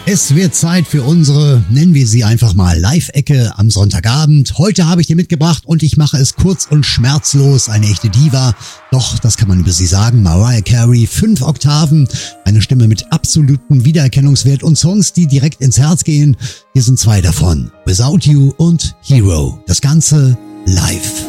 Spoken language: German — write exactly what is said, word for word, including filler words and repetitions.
Es wird Zeit für unsere, nennen wir sie einfach mal, Live-Ecke am Sonntagabend. Heute habe ich dir mitgebracht und ich mache es kurz und schmerzlos, eine echte Diva. Doch, das kann man über sie sagen, Mariah Carey, fünf Oktaven, eine Stimme mit absolutem Wiedererkennungswert und Songs, die direkt ins Herz gehen. Hier sind zwei davon, Without You und Hero. Das Ganze live.